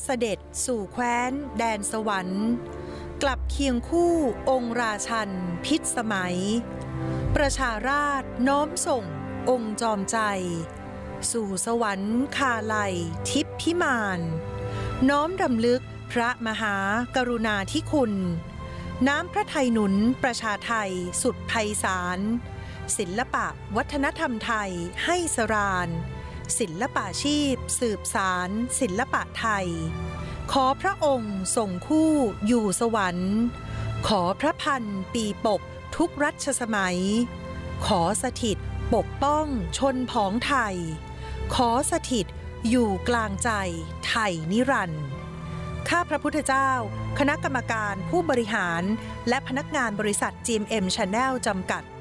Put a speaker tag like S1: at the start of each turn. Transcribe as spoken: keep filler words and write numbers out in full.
S1: เสด็จสู่แคว้นแดนสวรรค์กลับเคียงคู่องค์ราชันพิษสมัยประชาราษฎร์น้อมส่งองค์จอมใจสู่สวรรค์คาลัยทิพพิมานน้อมรำลึกพระมหากรุณาธิคุณน้ำพระทัยหนุนประชาไทยสุดไพศาลศิลปะวัฒนธรรมไทยให้สราญศิลปาชีพสืบสารศิลปะไทยขอพระองค์ทรงคู่อยู่สวรรค์ขอพระพันปีปกทุกรัชสมัยขอสถิตปกป้องชนผองไทยขอสถิตอยู่กลางใจไทยนิรันดร์ข้าพระพุทธเจ้าคณะกรรมการผู้บริหารและพนักงานบริษัท จี เอ็ม เอ็ม Channel จำกัด